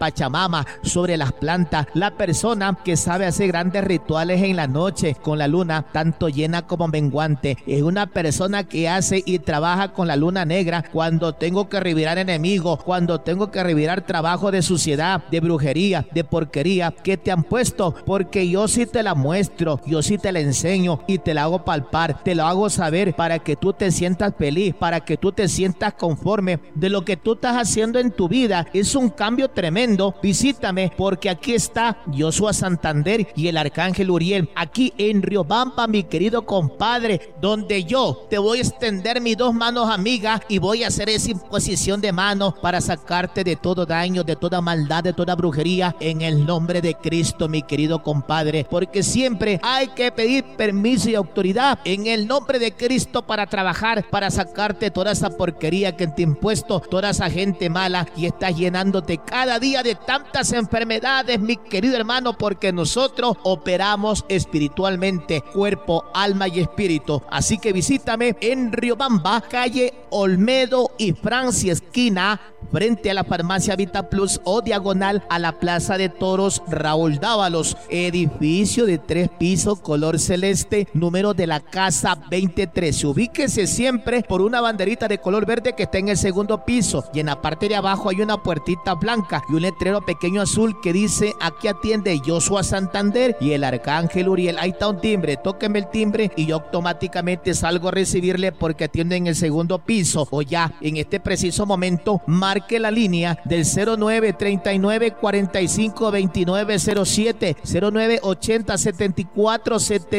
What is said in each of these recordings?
Pachamama, sobre las plantas. La persona que sabe hacer grandes rituales en la noche con la luna, tanto llena como menguante, es una persona que hace y trabaja con la luna negra cuando tengo que revirar enemigos, cuando tengo que revirar trabajo de suciedad, de brujería, de porquería que te han puesto, porque yo sí te la muestro, yo sí te la enseño y te la hago palpar, te lo hago saber para que tú te sientas feliz, para que tú te sientas conforme de lo que tú estás haciendo en tu vida. Es un cambio tremendo. Visítame, porque aquí está Joshua Santander y el Arcángel Uriel, aquí en Riobamba, mi querido compadre, donde yo te voy a extender mis dos manos amigas y voy a hacer esa imposición de manos para sacarte de todo daño, de toda maldad, de toda brujería, en el nombre de Cristo, mi querido compadre, porque siempre hay que pedir permiso y autoridad en el nombre de Cristo para trabajar, para sacarte toda esa porquería que te ha impuesto, toda esa gente mala, y estás llenándote cada día de tantas enfermedades, mi querido hermano, porque nosotros operamos espiritualmente, cuerpo, alma y espíritu. Así que visítame en Riobamba, calle Olmedo y Francia, esquina frente a la farmacia Vita Plus, o diagonal a la Plaza de Toros Raúl Dávalos, edificio de 3 pisos, color celeste, número de la casa 23. Ubíquese siempre por una banderita de color verde que está en el segundo piso, y en la parte de abajo hay una puertita blanca y un letrero pequeño azul que dice: aquí atiende Joshua Santander y el Arcángel Uriel. Ahí está un timbre, tóqueme el timbre y yo automáticamente salgo a recibirle, porque atiende en el segundo piso. O ya en este preciso momento marque la línea del 09 39 45 29 07, 09 80 74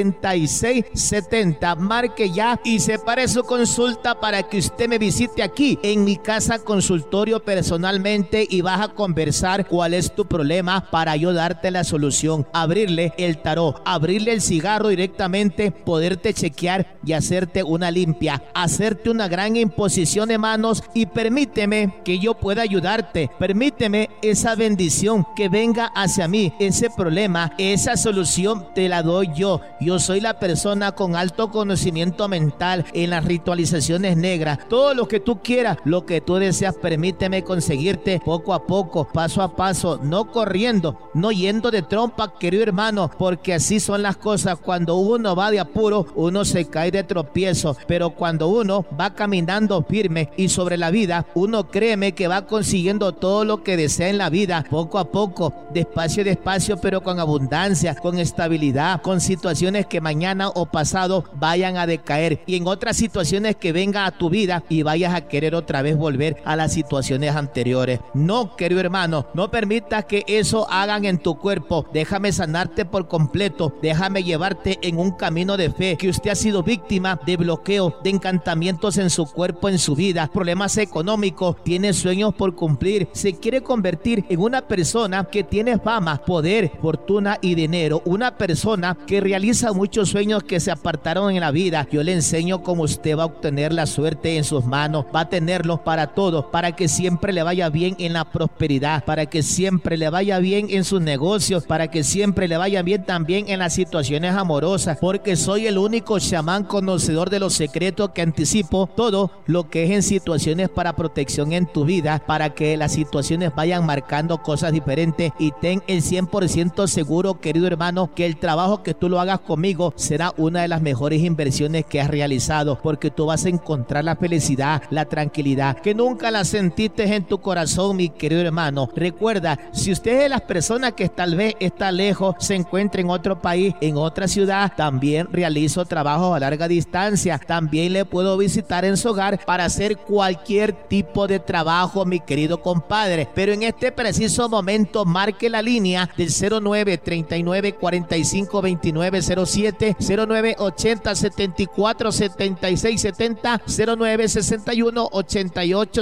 76 70. Marque ya y separe su consulta para que usted me visite aquí en mi casa consultorio personalmente, y vas a conversar cuál es tu problema para yo darte la solución, abrirle el tarot, abrirle el cigarro directamente, poderte chequear y hacerte una limpia, hacerte una gran imposición de manos, y permíteme que yo pueda ayudarte, permíteme esa bendición que venga hacia mí, ese problema, esa solución te la doy yo. Yo soy la persona con alto conocimiento mental en las ritualizaciones negras. Todo lo que tú quieras, lo que tú deseas, permíteme conseguirte poco a poco, paso a paso, no corriendo, no yendo de trompa, querido hermano, porque así son las cosas. Cuando uno va de apuro, uno se cae de tropiezo, pero cuando uno va caminando firme y sobre la vida, uno, créeme, que va consiguiendo todo lo que desea en la vida, poco a poco, despacio, pero con abundancia, con estabilidad, con situaciones que mañana o pasado vayan a decaer, y en otras situaciones que vengan a tu vida y vayas a querer otra vez volver a las situaciones anteriores. No, querido hermano, no permitas que eso hagan en tu cuerpo. Déjame sanarte por completo, déjame llevarte en un camino de fe, que usted ha sido víctima de bloqueo, de encantamientos en su cuerpo, en su vida, problemas económicos, tiene sueños por cumplir, se quiere convertir en una persona que tiene fama, poder, fortuna y dinero, una persona que realiza muchos sueños que se apartaron en la vida. Yo le enseño cómo usted va a obtener la suerte en sus manos, va a tenerlo para todo, para que siempre le vaya bien en la prosperidad, para que siempre le vaya bien en sus negocios, para que siempre le vaya bien también en las situaciones amorosas, porque soy el único chamán conocedor de los secretos que anticipo todo lo que es en situaciones para protección en tu vida, para que las situaciones vayan marcando cosas diferentes. Y ten el 100% seguro, querido hermano, que el trabajo que tú lo hagas conmigo será una de las mejores inversiones que has realizado, porque tú vas a encontrar la felicidad, la tranquilidad que nunca la sentiste en tu corazón, mi querido hermano. Recuerda, si usted es de las personas que tal vez está lejos, se encuentra en otro país, en otra ciudad, también realizo trabajos a larga distancia. También le puedo visitar en su hogar para hacer cualquier tipo de trabajo, mi querido compadre. Pero en este preciso momento marque la línea del 09 39 45 29 07, 09 80 74 76 70, 09 61 88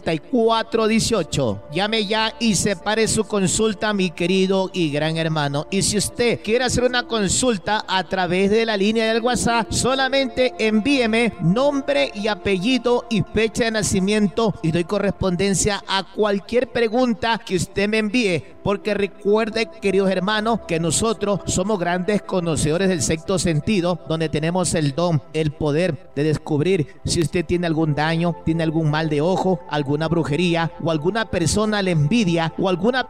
64 18. Llame ya y separe su consulta, mi querido y gran hermano. Y si usted quiere hacer una consulta a través de la línea del WhatsApp, solamente envíeme nombre y apellido y fecha de nacimiento, y doy correspondencia a cualquier pregunta que usted me envíe, porque recuerde, queridos hermanos, que nosotros somos grandes conocedores del sexto sentido, donde tenemos el don, el poder de descubrir si usted tiene algún daño, tiene algún mal de ojo, alguna brujería, o alguna persona le envidia, o alguna